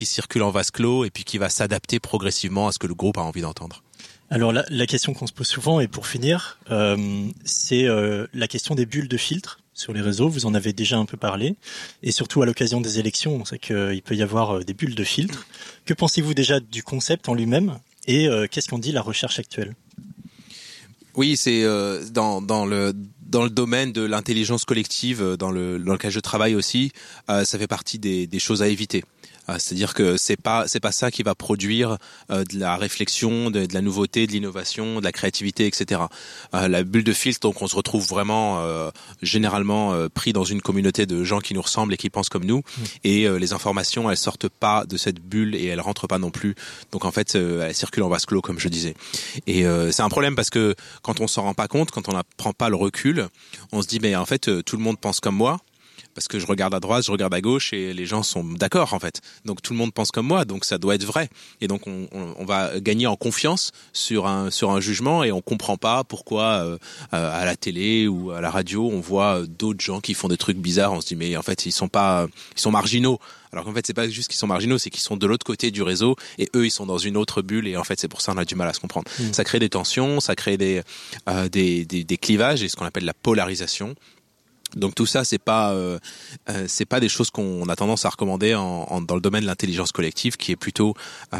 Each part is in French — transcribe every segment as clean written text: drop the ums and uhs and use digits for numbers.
qui circule en vase clos et puis qui va s'adapter progressivement à ce que le groupe a envie d'entendre. Alors la question qu'on se pose souvent, et pour finir, c'est la question des bulles de filtre sur les réseaux. Vous en avez déjà un peu parlé, et surtout à l'occasion des élections, on sait qu'il peut y avoir des bulles de filtre. Que pensez-vous déjà du concept en lui-même, et qu'est-ce qu'en dit la recherche actuelle ? Oui, c'est dans le domaine de l'intelligence collective, dans lequel je travaille aussi, ça fait partie des choses à éviter. C'est-à-dire que c'est pas ça qui va produire de la réflexion, de la nouveauté, de l'innovation, de la créativité, etc. La bulle de filtre, donc on se retrouve vraiment généralement pris dans une communauté de gens qui nous ressemblent et qui pensent comme nous, et les informations elles sortent pas de cette bulle et elles rentrent pas non plus. Donc en fait elles circulent en vase clos comme je disais. Et c'est un problème parce que quand on s'en rend pas compte, quand on ne prend pas le recul, on se dit mais en fait tout le monde pense comme moi. Parce que je regarde à droite, je regarde à gauche et les gens sont d'accord en fait. Donc tout le monde pense comme moi, donc ça doit être vrai. Et donc on va gagner en confiance sur un jugement et on comprend pas pourquoi à la télé ou à la radio on voit d'autres gens qui font des trucs bizarres. On se dit mais en fait ils sont marginaux. Alors qu'en fait c'est pas juste qu'ils sont marginaux, c'est qu'ils sont de l'autre côté du réseau et eux ils sont dans une autre bulle et en fait c'est pour ça qu'on a du mal à se comprendre. Ça crée des tensions, ça crée des clivages et ce qu'on appelle la polarisation. Donc tout ça c'est pas des choses qu'on a tendance à recommander dans le domaine de l'intelligence collective qui est plutôt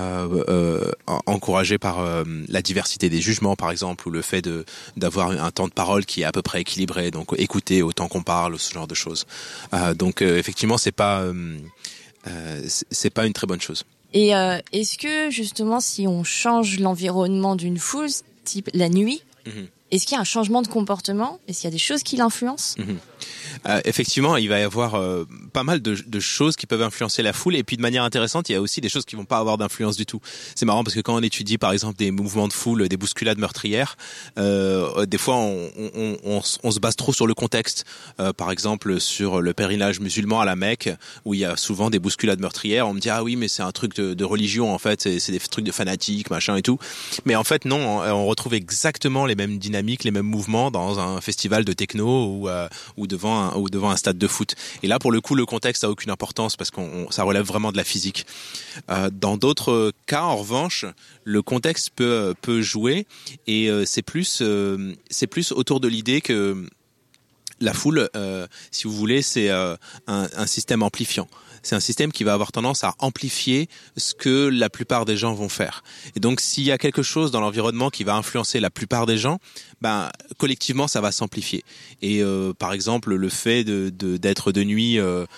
encouragé par la diversité des jugements par exemple, ou le fait d'avoir un temps de parole qui est à peu près équilibré, donc écouter autant qu'on parle, ce genre de choses. Donc effectivement c'est pas une très bonne chose. Et est-ce que justement si on change l'environnement d'une foule, type la nuit, est-ce qu'il y a un changement de comportement ? Est-ce qu'il y a des choses qui l'influencent ? Effectivement, il va y avoir pas mal de choses qui peuvent influencer la foule, et puis de manière intéressante, il y a aussi des choses qui vont pas avoir d'influence du tout. C'est marrant parce que quand on étudie par exemple des mouvements de foule, des bousculades meurtrières, des fois on se base trop sur le contexte. Par exemple sur le pèlerinage musulman à la Mecque, où il y a souvent des bousculades meurtrières, on me dit ah oui mais c'est un truc de religion en fait, c'est des trucs de fanatiques machin et tout. Mais en fait non, on retrouve exactement les mêmes dynamiques, les mêmes mouvements dans un festival de techno ou devant un stade de foot. Et là, pour le coup, le contexte a aucune importance parce ça relève vraiment de la physique. Dans d'autres cas, en revanche, le contexte peut jouer et c'est plus autour de l'idée que la foule, si vous voulez, c'est un système amplifiant. C'est un système qui va avoir tendance à amplifier ce que la plupart des gens vont faire. Et donc, s'il y a quelque chose dans l'environnement qui va influencer la plupart des gens, collectivement, ça va s'amplifier. Et par exemple, le fait d'être de nuit,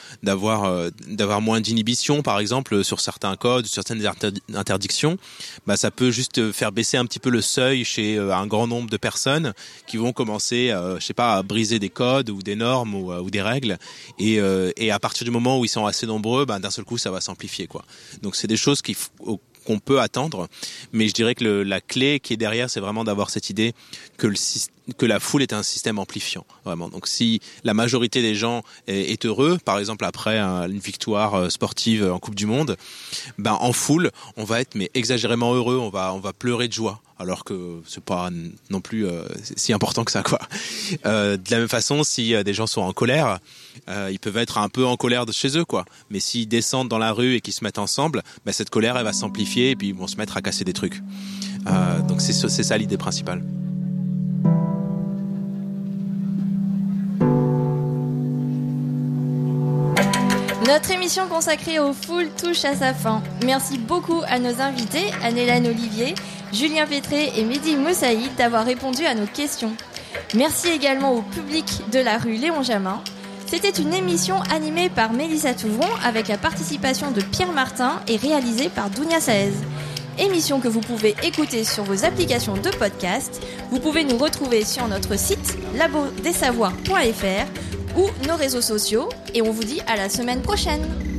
d'avoir moins d'inhibition, par exemple, sur certains codes, certaines interdictions, ça peut juste faire baisser un petit peu le seuil chez un grand nombre de personnes qui vont commencer, à briser des codes ou des normes ou des règles. Et à partir du moment où ils sont assez nombreux, d'un seul coup, ça va s'amplifier, quoi. Donc, c'est des choses qu'on peut attendre, mais je dirais que la clé qui est derrière, c'est vraiment d'avoir cette idée que la foule est un système amplifiant, vraiment. Donc si la majorité des gens est heureux, par exemple après une victoire sportive en Coupe du Monde, en foule, on va être exagérément heureux, on va pleurer de joie, alors que c'est pas non plus si important que ça, quoi. De la même façon, si des gens sont en colère, ils peuvent être un peu en colère de chez eux, quoi. Mais s'ils descendent dans la rue et qu'ils se mettent ensemble, cette colère elle va s'amplifier et puis ils vont se mettre à casser des trucs. Donc c'est ça l'idée principale. Notre émission consacrée aux foules touche à sa fin. Merci beaucoup à nos invités, Anne-Hélène Olivier, Julien Pétré et Mehdi Moussaïd d'avoir répondu à nos questions. Merci également au public de la rue Léon Jamin. C'était une émission animée par Mélissa Touvron avec la participation de Pierre Martin et réalisée par Dounia Saez. Émission que vous pouvez écouter sur vos applications de podcast. Vous pouvez nous retrouver sur notre site labodesavoirs.fr ou nos réseaux sociaux, et on vous dit à la semaine prochaine.